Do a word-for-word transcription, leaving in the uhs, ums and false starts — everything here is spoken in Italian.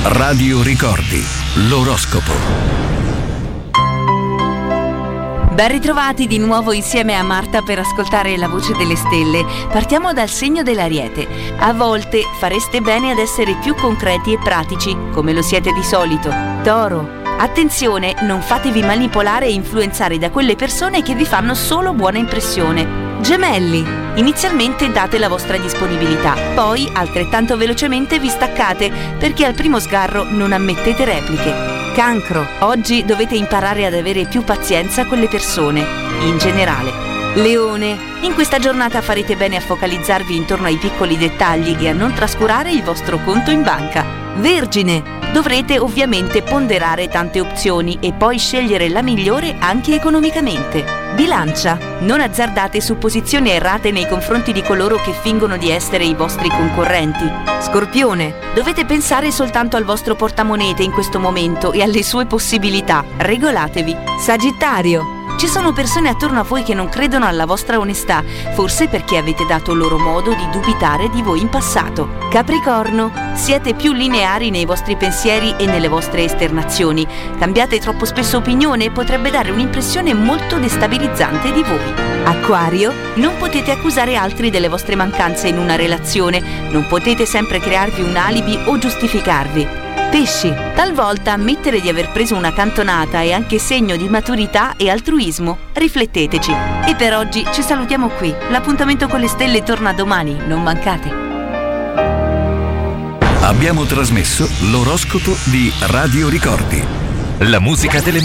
Radio Ricordi, l'oroscopo. Ben ritrovati di nuovo insieme a Marta per ascoltare la voce delle stelle. Partiamo dal segno dell'Ariete. A volte fareste bene ad essere più concreti e pratici, come lo siete di solito. Toro. Attenzione, non fatevi manipolare e influenzare da quelle persone che vi fanno solo buona impressione. Gemelli. Inizialmente date la vostra disponibilità, poi altrettanto velocemente vi staccate perché al primo sgarro non ammettete repliche. Cancro. Oggi dovete imparare ad avere più pazienza con le persone, in generale. Leone. In questa giornata farete bene a focalizzarvi intorno ai piccoli dettagli e a non trascurare il vostro conto in banca. Vergine. Dovrete ovviamente ponderare tante opzioni e poi scegliere la migliore anche economicamente. Bilancia. Non azzardate supposizioni errate nei confronti di coloro che fingono di essere i vostri concorrenti. Scorpione. Dovete pensare soltanto al vostro portamonete in questo momento e alle sue possibilità. Regolatevi. Sagittario. Ci sono persone attorno a voi che non credono alla vostra onestà, forse perché avete dato loro modo di dubitare di voi in passato. Capricorno. Siete più lineari nei vostri pensieri e nelle vostre esternazioni. Cambiate troppo spesso opinione e potrebbe dare un'impressione molto destabilizzante di voi. Acquario. Non potete accusare altri delle vostre mancanze in una relazione, non potete sempre crearvi un alibi o giustificarvi. Pesci. Talvolta ammettere di aver preso una cantonata è anche segno di maturità e altruismo. Rifletteteci. E per oggi ci salutiamo qui. L'appuntamento con le stelle torna domani, non mancate. Abbiamo trasmesso l'oroscopo di Radio Ricordi. La musica delle